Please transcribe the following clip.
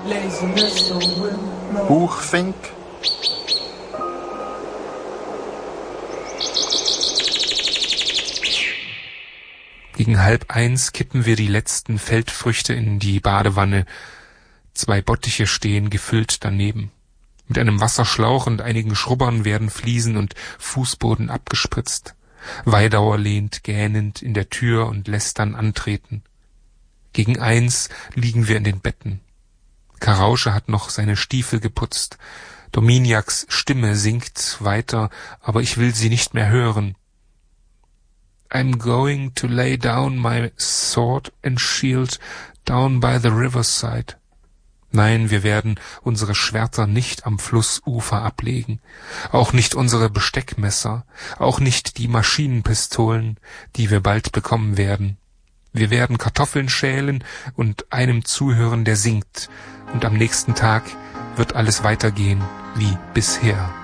Buchfink. Gegen 12:30 kippen wir die letzten Feldfrüchte in die Badewanne. 2 Bottiche stehen gefüllt daneben. Mit einem Wasserschlauch und einigen Schrubbern werden Fliesen und Fußboden abgespritzt. Weidauer lehnt gähnend in der Tür und lässt dann antreten. Gegen 1 liegen wir in den Betten. Karausche hat noch seine Stiefel geputzt. Dominiaks Stimme singt weiter, aber ich will sie nicht mehr hören. I'm going to lay down my sword and shield down by the riverside. Nein, wir werden unsere Schwerter nicht am Flussufer ablegen, auch nicht unsere Besteckmesser, auch nicht die Maschinenpistolen, die wir bald bekommen werden. Wir werden Kartoffeln schälen und einem zuhören, der singt, und am nächsten Tag wird alles weitergehen wie bisher.